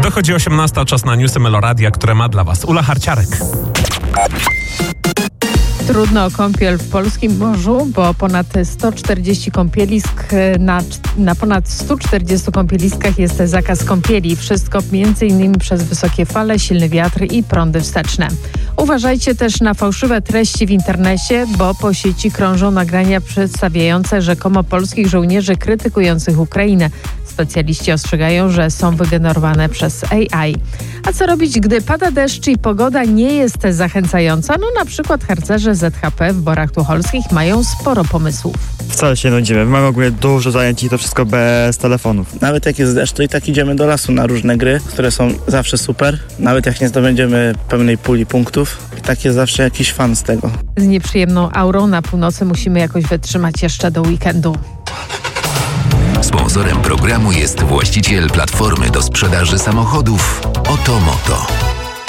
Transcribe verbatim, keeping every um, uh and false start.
Dochodzi osiemnasta, czas na newsy Meloradia, które ma dla Was Ula Harciarek. Trudno o kąpiel w polskim morzu, bo ponad sto czterdzieści kąpielisk na, na ponad stu czterdziestu kąpieliskach jest zakaz kąpieli. Wszystko między innymi przez wysokie fale, silny wiatr i prądy wsteczne. Uważajcie też na fałszywe treści w internecie, bo po sieci krążą nagrania przedstawiające rzekomo polskich żołnierzy krytykujących Ukrainę. Specjaliści ostrzegają, że są wygenerowane przez A I. A co robić, gdy pada deszcz i pogoda nie jest zachęcająca? No na przykład harcerze Z H P w Borach Tucholskich mają sporo pomysłów. Wcale się nie nudzimy. Mamy ogólnie dużo zajęć i to wszystko bez telefonów. Nawet jak jest deszcz, to i tak idziemy do lasu na różne gry, które są zawsze super. Nawet jak nie zdobędziemy pełnej puli punktów, i tak jest zawsze jakiś fan z tego. Z nieprzyjemną aurą na północy musimy jakoś wytrzymać jeszcze do weekendu. Sponsorem programu jest właściciel platformy do sprzedaży samochodów Oto Moto.